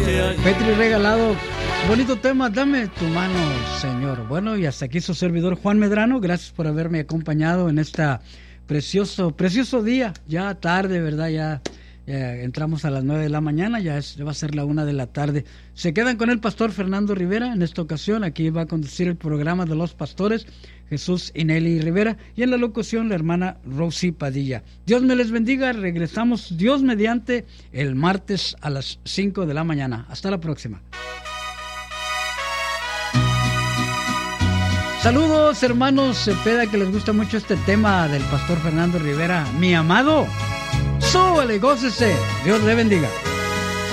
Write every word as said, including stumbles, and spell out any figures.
Petri regalado, bonito tema, dame tu mano, Señor. Bueno, y hasta aquí su servidor Juan Medrano, gracias por haberme acompañado en esta precioso, precioso día, ya tarde, ¿verdad? Ya, ya entramos a las nueve de la mañana, ya, es, ya va a ser la una de la tarde. Se quedan con el pastor Fernando Rivera en esta ocasión, aquí va a conducir el programa de los pastores, Jesús y Nelly Rivera, y en la locución la hermana Rosy Padilla. Dios me les bendiga, regresamos Dios mediante el martes a las cinco de la mañana. Hasta la próxima. Saludos hermanos Cepeda, que les gusta mucho este tema del pastor Fernando Rivera, mi amado. Súbale, gócese, Dios le bendiga.